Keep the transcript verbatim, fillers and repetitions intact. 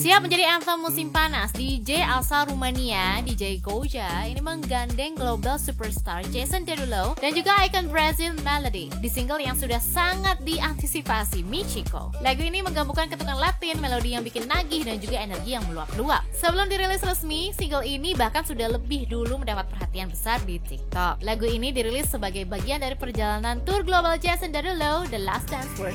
Siap menjadi anthem musim panas, D J asal Rumania, D J Goja ini menggandeng global superstar Jason Derulo dan juga ikon Brazil Melody di single yang sudah sangat diantisipasi, Michiko. Lagu ini menggabungkan ketukan Latin, melodi yang bikin nagih dan juga energi yang meluap-luap. Sebelum dirilis resmi, single ini bahkan sudah lebih dulu mendapat perhatian besar di TikTok. Lagu ini dirilis sebagai bagian dari perjalanan tour global Jason Derulo, The Last Dance World